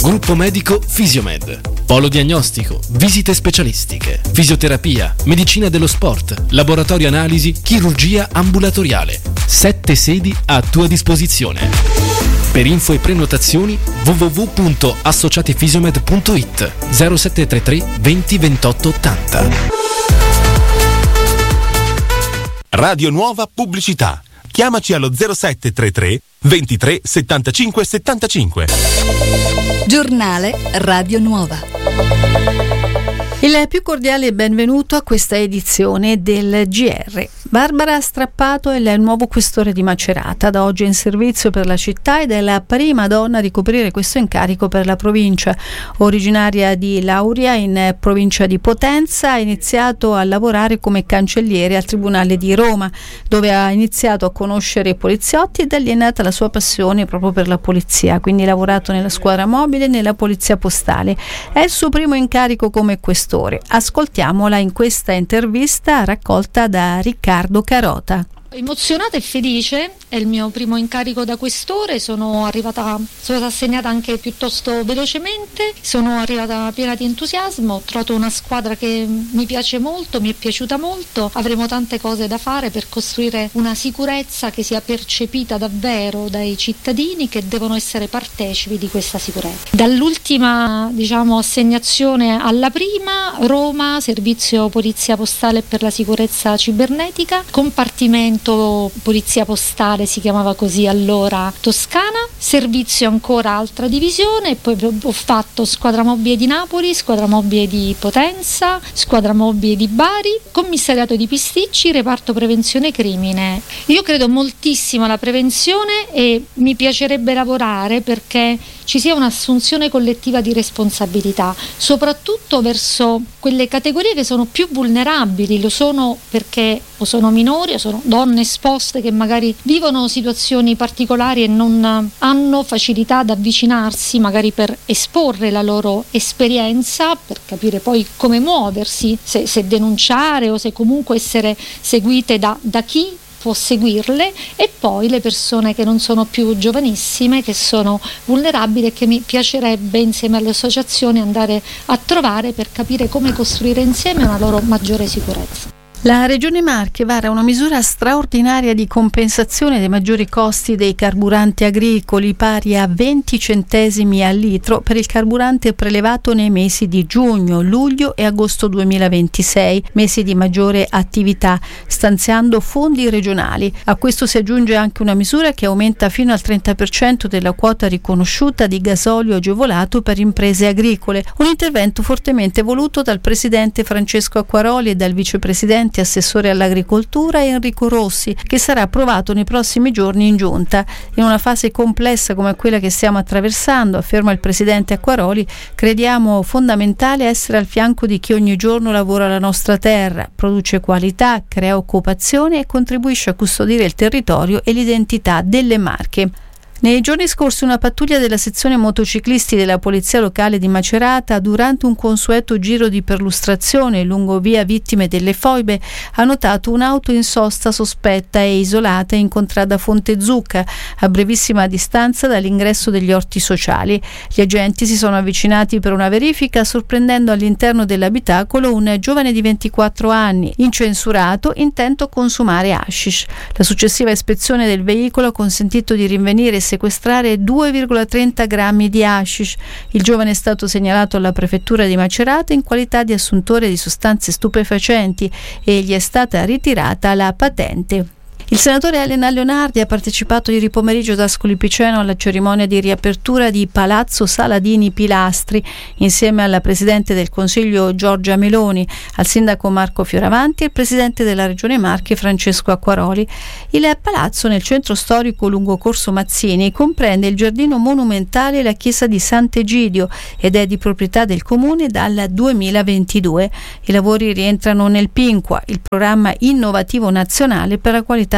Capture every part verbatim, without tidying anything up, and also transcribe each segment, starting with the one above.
Gruppo medico Fisiomed. Polo diagnostico, visite specialistiche, fisioterapia, medicina dello sport, laboratorio analisi, chirurgia ambulatoriale. Sette sedi a tua disposizione. Per info e prenotazioni w w w punto associatifisiomed punto i t zero sette tre tre venti ventotto ottanta. Radio Nuova Pubblicità. Chiamaci allo zero sette tre tre ventitré settantacinque settantacinque. Giornale Radio Nuova. Il più cordiale benvenuto a questa edizione del G R. Barbara Strappato è il nuovo questore di Macerata, da oggi in servizio per la città ed è la prima donna a ricoprire questo incarico per la provincia. Originaria di Lauria in provincia di Potenza, ha iniziato a lavorare come cancelliere al Tribunale di Roma, dove ha iniziato a conoscere i poliziotti, e da lì è nata la sua passione proprio per la polizia, quindi ha lavorato nella squadra mobile e nella polizia postale. È il suo primo incarico come questore. Ascoltiamola in questa intervista raccolta da Riccardo Carota. Emozionata e felice, è il mio primo incarico da questore, sono arrivata, sono stata assegnata anche piuttosto velocemente, sono arrivata piena di entusiasmo, ho trovato una squadra che mi piace molto, mi è piaciuta molto, avremo tante cose da fare per costruire una sicurezza che sia percepita davvero dai cittadini che devono essere partecipi di questa sicurezza. Dall'ultima, diciamo, assegnazione alla prima, Roma, servizio polizia postale per la sicurezza cibernetica, compartimento polizia postale si chiamava così allora Toscana, servizio ancora altra divisione, poi ho fatto squadra mobile di Napoli, squadra mobile di Potenza, squadra mobile di Bari, commissariato di Pisticci, reparto prevenzione crimine. Io credo moltissimo alla prevenzione e mi piacerebbe lavorare perché ci sia un'assunzione collettiva di responsabilità, soprattutto verso quelle categorie che sono più vulnerabili, lo sono perché o sono minori o sono donne esposte che magari vivono situazioni particolari e non hanno facilità ad avvicinarsi, magari per esporre la loro esperienza, per capire poi come muoversi, se, se denunciare o se comunque essere seguite da, da chi può seguirle, e poi le persone che non sono più giovanissime, che sono vulnerabili e che mi piacerebbe insieme alle associazioni andare a trovare per capire come costruire insieme una loro maggiore sicurezza. La Regione Marche vara una misura straordinaria di compensazione dei maggiori costi dei carburanti agricoli, pari a venti centesimi al litro per il carburante prelevato nei mesi di giugno, luglio e agosto duemilaventisei, mesi di maggiore attività, stanziando fondi regionali. A questo si aggiunge anche una misura che aumenta fino al trenta per cento della quota riconosciuta di gasolio agevolato per imprese agricole, un intervento fortemente voluto dal presidente Francesco Acquaroli e dal vicepresidente assessore all'agricoltura Enrico Rossi, che sarà approvato nei prossimi giorni in giunta. In una fase complessa come quella che stiamo attraversando, afferma il presidente Acquaroli, crediamo fondamentale essere al fianco di chi ogni giorno lavora la nostra terra, produce qualità, crea occupazione e contribuisce a custodire il territorio e l'identità delle Marche. Nei giorni scorsi una pattuglia della sezione motociclisti della Polizia Locale di Macerata, durante un consueto giro di perlustrazione lungo via Vittime delle Foibe, ha notato un'auto in sosta sospetta e isolata in contrada Fonte Zucca, a brevissima distanza dall'ingresso degli orti sociali. Gli agenti si sono avvicinati per una verifica, sorprendendo all'interno dell'abitacolo un giovane di ventiquattro anni, incensurato, intento a consumare hashish. La successiva ispezione del veicolo ha consentito di rinvenire sequestrare due virgola trenta grammi di hashish. Il giovane è stato segnalato alla prefettura di Macerata in qualità di assuntore di sostanze stupefacenti e gli è stata ritirata la patente. Il senatore Elena Leonardi ha partecipato ieri pomeriggio ad Ascoli Piceno alla cerimonia di riapertura di Palazzo Saladini Pilastri insieme alla Presidente del Consiglio Giorgia Meloni, al Sindaco Marco Fioravanti e al Presidente della Regione Marche Francesco Acquaroli. Il palazzo, nel centro storico lungo Corso Mazzini, comprende il giardino monumentale e la chiesa di Sant'Egidio ed è di proprietà del Comune dal duemilaventidue. I lavori rientrano nel Pinqua, il programma innovativo nazionale per la qualità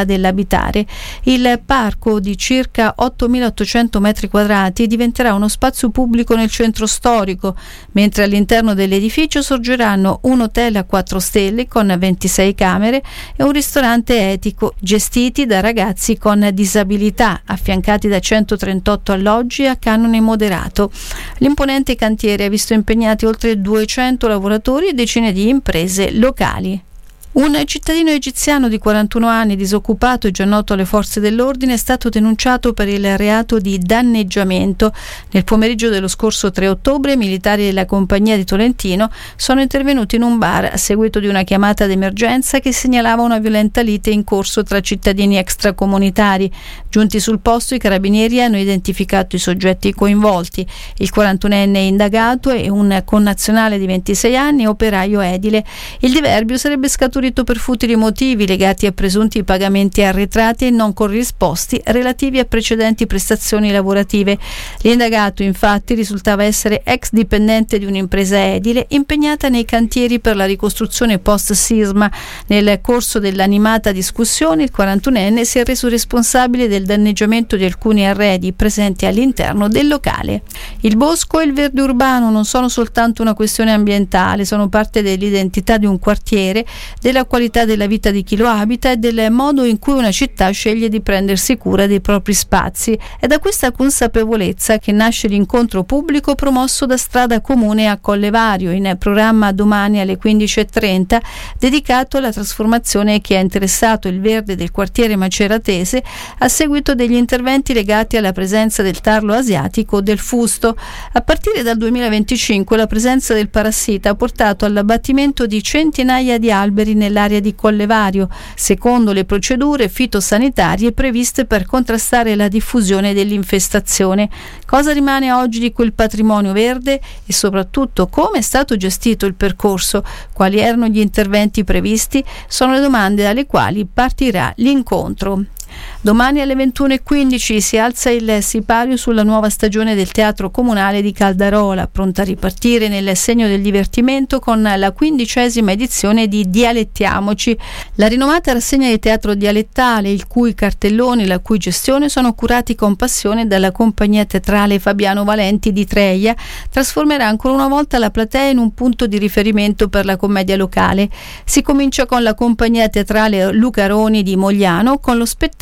qualità dell'abitare. Il parco di circa ottomilaottocento metri quadrati diventerà uno spazio pubblico nel centro storico, mentre all'interno dell'edificio sorgeranno un hotel a quattro stelle con ventisei camere e un ristorante etico gestiti da ragazzi con disabilità, affiancati da centotrentotto alloggi a canone moderato. L'imponente cantiere ha visto impegnati oltre duecento lavoratori e decine di imprese locali. Un cittadino egiziano di quarantuno anni, disoccupato e già noto alle forze dell'ordine, è stato denunciato per il reato di danneggiamento. Nel pomeriggio dello scorso tre ottobre, militari della compagnia di Tolentino sono intervenuti in un bar a seguito di una chiamata d'emergenza che segnalava una violenta lite in corso tra cittadini extracomunitari. Giunti sul posto, i carabinieri hanno identificato i soggetti coinvolti. Il quarantunenne è indagato e un connazionale di ventisei anni, operaio edile. Il diverbio sarebbe scaturito per futili motivi legati a presunti pagamenti arretrati e non corrisposti relativi a precedenti prestazioni lavorative. L'indagato, infatti, risultava essere ex dipendente di un'impresa edile impegnata nei cantieri per la ricostruzione post-sisma. Nel corso dell'animata discussione, il quarantunenne si è reso responsabile del danneggiamento di alcuni arredi presenti all'interno del locale. Il bosco e il verde urbano non sono soltanto una questione ambientale, sono parte dell'identità di un quartiere, della qualità della vita di chi lo abita e del modo in cui una città sceglie di prendersi cura dei propri spazi. È da questa consapevolezza che nasce l'incontro pubblico promosso da Strada Comune a Collevario, in programma domani alle quindici e trenta, dedicato alla trasformazione che ha interessato il verde del quartiere maceratese a seguito degli interventi legati alla presenza del tarlo asiatico o del fusto. A partire dal duemilaventicinque la presenza del parassita ha portato all'abbattimento di centinaia di alberi nell'area di Collevario, secondo le procedure fitosanitarie previste per contrastare la diffusione dell'infestazione. Cosa rimane oggi di quel patrimonio verde e soprattutto come è stato gestito il percorso? Quali erano gli interventi previsti? Sono le domande dalle quali partirà l'incontro. Domani alle ventuno e quindici si alza il sipario sulla nuova stagione del Teatro Comunale di Caldarola, pronta a ripartire nel segno del divertimento con la quindicesima edizione di Dialettiamoci, la rinomata rassegna di teatro dialettale, il cui cartelloni e la cui gestione sono curati con passione dalla compagnia teatrale Fabiano Valenti di Treia, trasformerà ancora una volta la platea in un punto di riferimento per la commedia locale. Si comincia con la compagnia teatrale Lucaroni di Mogliano con lo spettacolo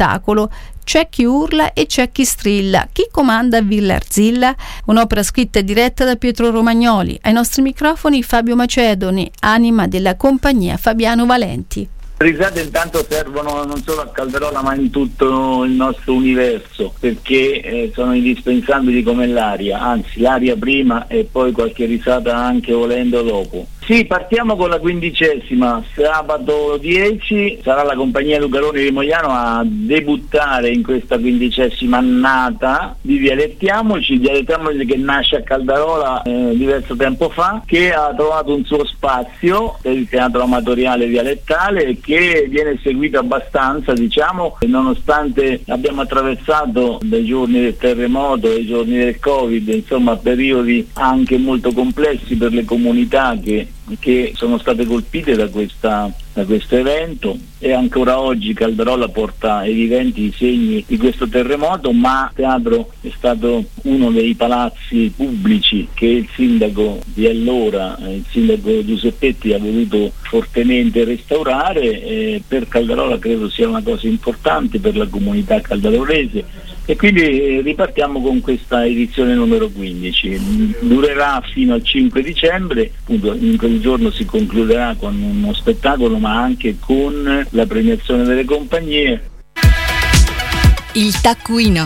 C'è chi urla e c'è chi strilla, chi comanda a Villa Arzilla? Un'opera scritta e diretta da Pietro Romagnoli. Ai nostri microfoni Fabio Macedoni, anima della compagnia Fabiano Valenti. Le risate intanto servono non solo a Caldarola ma in tutto il nostro universo, perché eh, sono indispensabili come l'aria, anzi l'aria prima e poi qualche risata anche volendo dopo. Sì, partiamo con la quindicesima, sabato dieci sarà la compagnia Lucaroni di Mogliano a debuttare in questa quindicesima annata di Dialettiamoci, Dialettiamoci che nasce a Caldarola eh, diverso tempo fa, che ha trovato un suo spazio per il teatro amatoriale dialettale e che viene seguito abbastanza, diciamo, nonostante abbiamo attraversato dai giorni del terremoto, dai giorni del Covid, insomma periodi anche molto complessi per le comunità che che sono state colpite da, questa, da questo evento, e ancora oggi Caldarola porta evidenti i segni di questo terremoto, ma il teatro è stato uno dei palazzi pubblici che il sindaco di allora, il sindaco Giuseppetti, ha voluto fortemente restaurare, e per Caldarola credo sia una cosa importante per la comunità caldarolese. E quindi ripartiamo con questa edizione numero quindici, durerà fino al cinque dicembre, appunto in quel giorno si concluderà con uno spettacolo ma anche con la premiazione delle compagnie. Il taccuino.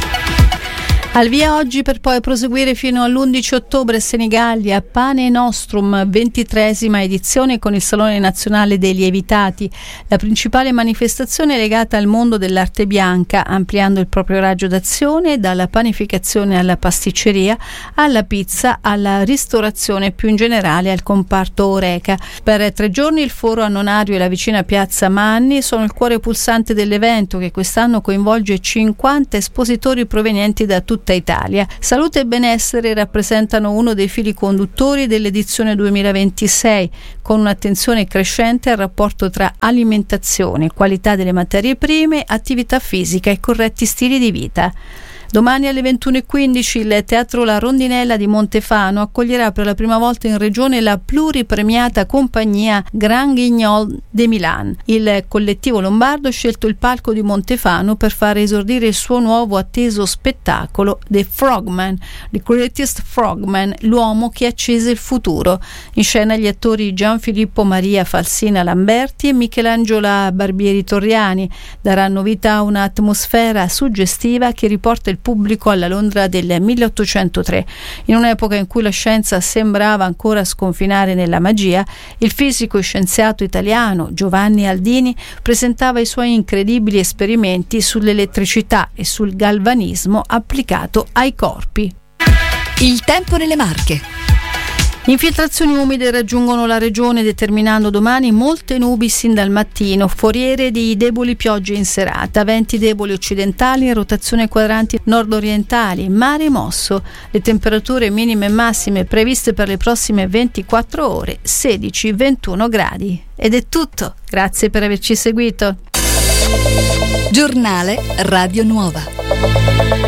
Al via oggi per poi proseguire fino all'undici ottobre a Senigallia, Pane Nostrum, ventitreesima edizione con il Salone Nazionale dei Lievitati, la principale manifestazione legata al mondo dell'arte bianca, ampliando il proprio raggio d'azione dalla panificazione alla pasticceria, alla pizza, alla ristorazione, più in generale al comparto Oreca. Per tre giorni il Foro Annonario e la vicina Piazza Manni sono il cuore pulsante dell'evento, che quest'anno coinvolge cinquanta espositori provenienti da tutto tutta Italia. Salute e benessere rappresentano uno dei fili conduttori dell'edizione duemilaventisei, con un'attenzione crescente al rapporto tra alimentazione, qualità delle materie prime, attività fisica e corretti stili di vita. Domani alle ventuno e quindici il Teatro La Rondinella di Montefano accoglierà per la prima volta in regione la pluripremiata compagnia Grand Guignol de Milan. Il collettivo lombardo ha scelto il palco di Montefano per far esordire il suo nuovo atteso spettacolo The Frogman, The Greatest Frogman, l'uomo che accese il futuro. In scena gli attori Gianfilippo Maria Falsina Lamberti e Michelangelo Barbieri Torriani daranno vita a un'atmosfera suggestiva che riporta il pubblico alla Londra del milleottocentotre. In un'epoca in cui la scienza sembrava ancora sconfinare nella magia, il fisico e scienziato italiano Giovanni Aldini presentava i suoi incredibili esperimenti sull'elettricità e sul galvanismo applicato ai corpi. Il tempo nelle Marche. Infiltrazioni umide raggiungono la regione determinando domani molte nubi sin dal mattino, foriere di deboli piogge in serata, venti deboli occidentali e rotazione quadranti nord-orientali, mare mosso. Le temperature minime e massime previste per le prossime ventiquattro ore, sedici ventuno gradi. Ed è tutto, grazie per averci seguito. Giornale Radio Nuova.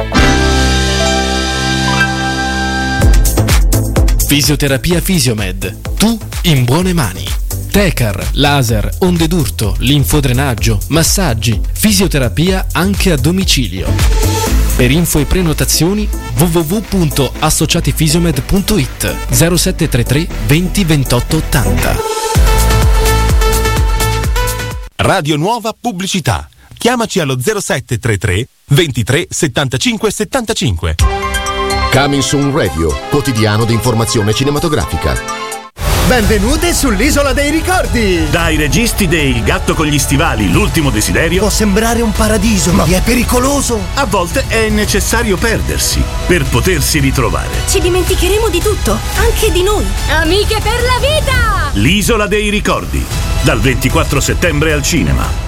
Fisioterapia Fisiomed. Tu in buone mani. Tecar, laser, onde d'urto, linfodrenaggio, massaggi, fisioterapia anche a domicilio. Per info e prenotazioni w w w punto associatifisiomed punto it zero sette tre tre venti ventotto ottanta. Radio Nuova Pubblicità. Chiamaci allo zero sette tre tre ventitré settantacinque settantacinque. Coming Soon Radio, quotidiano di informazione cinematografica. Benvenute sull'Isola dei Ricordi! Dai registi dei Il gatto con gli stivali, l'ultimo desiderio. Può sembrare un paradiso, ma è pericoloso. A volte è necessario perdersi per potersi ritrovare. Ci dimenticheremo di tutto, anche di noi. Amiche per la vita! L'Isola dei Ricordi, dal ventiquattro settembre al cinema.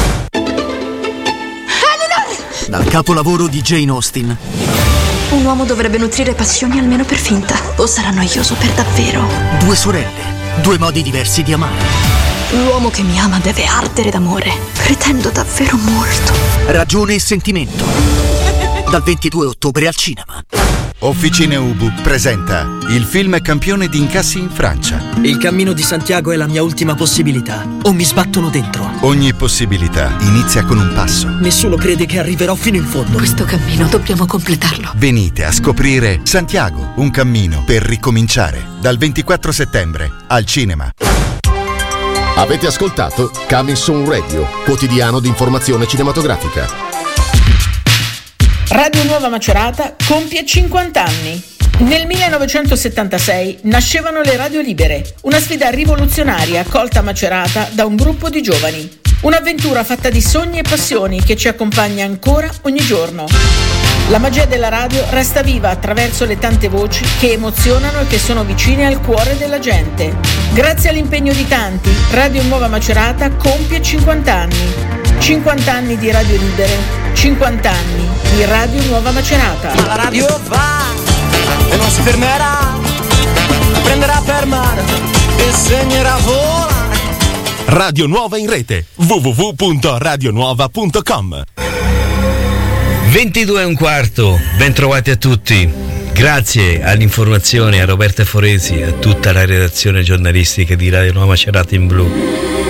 Dal capolavoro di Jane Austen. Un uomo dovrebbe nutrire passioni almeno per finta, o sarà noioso per davvero. Due sorelle, due modi diversi di amare. L'uomo che mi ama deve ardere d'amore. Pretendo davvero molto. Ragione e sentimento. Dal ventidue ottobre al cinema. Officine Ubu presenta il film campione di incassi in Francia. Il cammino di Santiago è la mia ultima possibilità, o mi sbattono dentro. Ogni possibilità inizia con un passo. Nessuno crede che arriverò fino in fondo. Questo cammino dobbiamo completarlo. Venite a scoprire Santiago, un cammino per ricominciare. Dal ventiquattro settembre al cinema. Avete ascoltato Coming Soon Radio, quotidiano di informazione cinematografica. Radio Nuova Macerata compie cinquanta anni. Nel millenovecentosettantasei nascevano le radio libere, una sfida rivoluzionaria accolta a Macerata da un gruppo di giovani. Un'avventura fatta di sogni e passioni che ci accompagna ancora ogni giorno. La magia della radio resta viva attraverso le tante voci che emozionano e che sono vicine al cuore della gente. Grazie all'impegno di tanti, Radio Nuova Macerata compie cinquanta anni. cinquanta anni di radio libere, cinquanta anni di Radio Nuova Macerata. Ma la radio va e non si fermerà, prenderà per mano e insegnerà a volare. Radio Nuova in rete w w w punto radio nuova punto com. ventidue e un quarto, ben trovati a tutti. Grazie all'informazione, a Roberta Foresi e a tutta la redazione giornalistica di Radio Nuova Macerata in Blu.